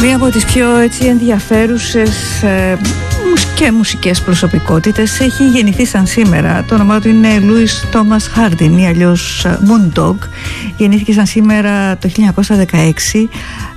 Μία από τις πιο ενδιαφέρουσες και μουσικές προσωπικότητες έχει γεννηθεί σαν σήμερα. Το όνομά του είναι Louis Thomas Harding ή αλλιώς Moondog. Γεννήθηκε σαν σήμερα το 1916.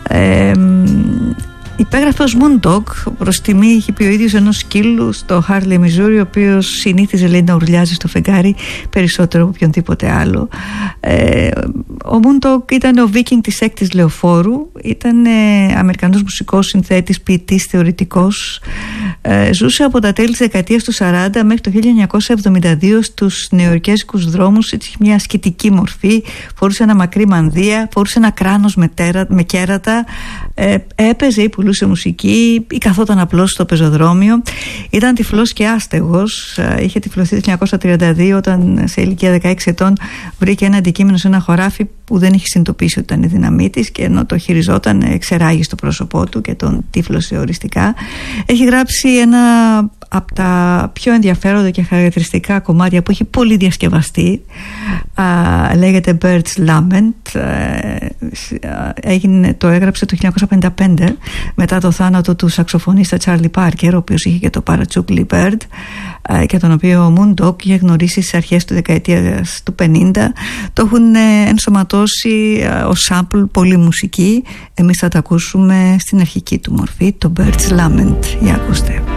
Υπέγραφε ως Moondog, προς τιμή είχε πει ο ίδιος ενός σκύλου στο Harley, Missouri, ο οποίος συνήθιζε, λέει, να ουρλιάζει στο φεγγάρι περισσότερο από οποιονδήποτε άλλο. Ο Moondog ήταν ο Βίκινγκ της έκτης λεωφόρου, ήταν Αμερικανός μουσικός, συνθέτης, ποιητής, θεωρητικός. Ζούσε από τα τέλη της δεκαετίας του 40 μέχρι το 1972 στους νεοϊορκέζικους δρόμους. Είχε μια ασκητική μορφή, φορούσε ένα μακρύ μανδύα, φορούσε ένα κράνος με κέρατα, έπαιζε ή πουλούσε μουσική ή καθόταν απλώς στο πεζοδρόμιο. Ήταν τυφλός και άστεγος. Είχε τυφλωθεί το 1932 όταν σε ηλικία 16 ετών βρήκε ένα αντικείμενο σε ένα χωράφι που δεν είχε συνειδητοποιήσει ότι ήταν η δύναμή της, και ενώ το χειριζόταν εξεράγει στο πρόσωπό του και τον τύφλωσε οριστικά. Έχει γράψει ένα από τα πιο ενδιαφέροντα και χαρακτηριστικά κομμάτια που έχει πολύ διασκευαστεί. Λέγεται Bird's Lament. Το έγραψε το 1955 μετά το θάνατο του σαξοφωνίστα Charlie Parker, ο οποίος είχε και το Parachuckly Bird, και τον οποίο ο Moondog είχε γνωρίσει στις αρχές του δεκαετίας του 50. Το έχουν ενσωματώσει ως sample πολλή μουσική. Εμείς θα τα ακούσουμε στην αρχική του μορφή, το Bird's Lament. Για ακούστε.